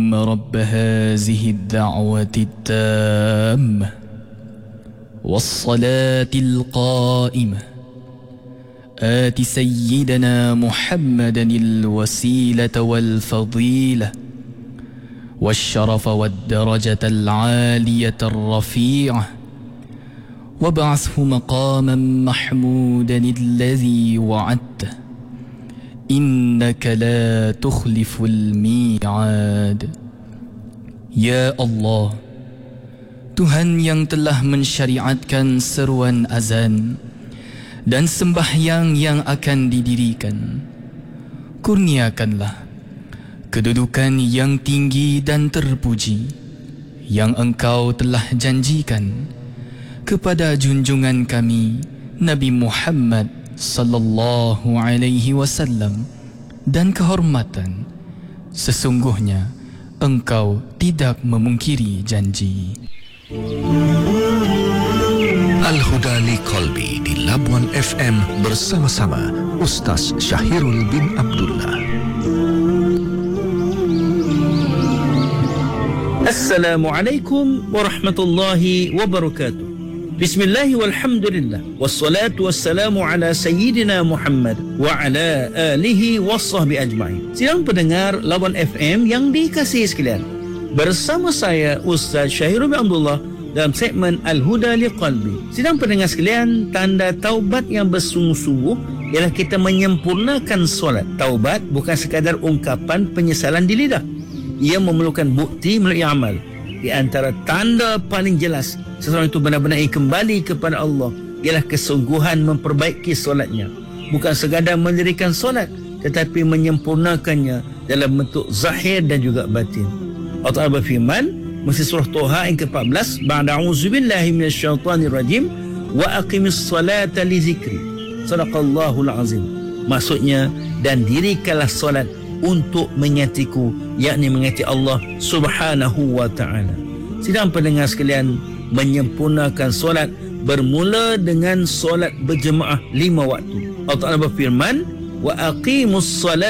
رب هذه الدعوة التامة والصلاة القائمة آت سيدنا محمدا الوسيلة والفضيلة والشرف والدرجة العالية الرفيعة وابعثه مقاما محمودا الذي وعدته إنك لا تخلف الميعاد. Ya Allah, Tuhan yang telah mensyariatkan seruan azan dan sembahyang yang akan didirikan, kurniakanlah kedudukan yang tinggi dan terpuji yang Engkau telah janjikan kepada junjungan kami Nabi Muhammad sallallahu alaihi wasallam, dan kehormatan. Sesungguhnya Engkau tidak memungkiri janji. Al-Huda li Qalbi di Labuan FM bersama-sama Ustaz Syahirul bin Abdullah. Assalamualaikum warahmatullahi wabarakatuh. Bismillahi walhamdulillah wassalatu wassalamu ala sayyidina Muhammad wa ala alihi wassahbi ajma'in. Sidang pendengar Labuan FM yang dikasihi sekalian, bersama saya Ustaz Syahirul bin Abdullah dalam segmen Al-Huda li Qalbi. Sidang pendengar sekalian, tanda taubat yang bersungguh-sungguh ialah kita menyempurnakan solat. Taubat bukan sekadar ungkapan penyesalan di lidah. Ia memerlukan bukti melalui amal. Di antara tanda paling jelas seseorang itu benar-benar ingin kembali kepada Allah ialah kesungguhan memperbaiki solatnya. Bukan sekadar mendirikan solat, tetapi menyempurnakannya dalam bentuk zahir dan juga batin. Allah Ta'ala berfirman, mesti surah Toha yang ke-14, ba'da a'udzubillahi minasyaitanirrajim wa aqimis salata li zikri. Sadaqallahul azim. Maksudnya, dan dirikanlah solat untuk mengingatiku, yakni mengingati Allah Subhanahu wa ta'ala. Sidang pendengar sekalian, menyempurnakan solat bermula dengan solat berjemaah 5 waktu. Allah Ta'ala berfirman, wa aqimus salat